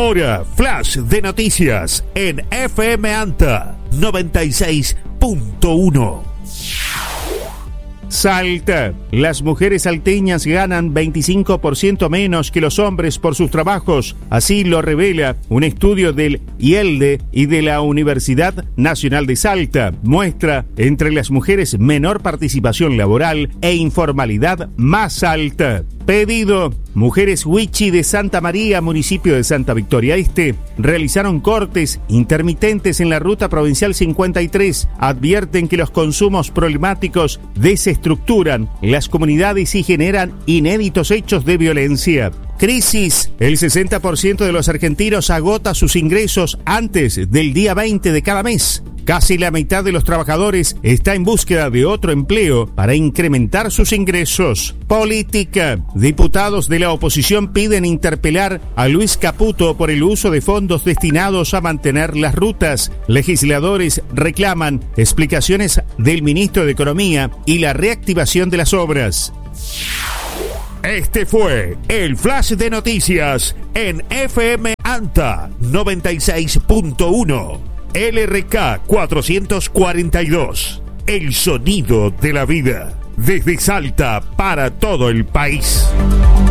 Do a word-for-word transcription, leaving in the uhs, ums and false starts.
Ahora, flash de noticias en F M Anta noventa y seis punto uno. Salta. Las mujeres salteñas ganan veinticinco por ciento menos que los hombres por sus trabajos. Así lo revela un estudio del I E L D E y de la Universidad Nacional de Salta. Muestra entre las mujeres menor participación laboral e informalidad más alta. Pedido. Mujeres Huichi de Santa María, municipio de Santa Victoria Este, realizaron cortes intermitentes en la ruta provincial cincuenta y tres. Advierten que los consumos problemáticos desestructuran las comunidades y generan inéditos hechos de violencia. Crisis. El sesenta por ciento de los argentinos agota sus ingresos antes del día veinte de cada mes. Casi la mitad de los trabajadores está en búsqueda de otro empleo para incrementar sus ingresos. Política. Diputados de la oposición piden interpelar a Luis Caputo por el uso de fondos destinados a mantener las rutas. Legisladores reclaman explicaciones del ministro de Economía y la reactivación de las obras. Este fue el Flash de Noticias en F M Anta noventa y seis punto uno. L R K cuatrocientos cuarenta y dos. El sonido de la vida. Desde Salta para todo el país.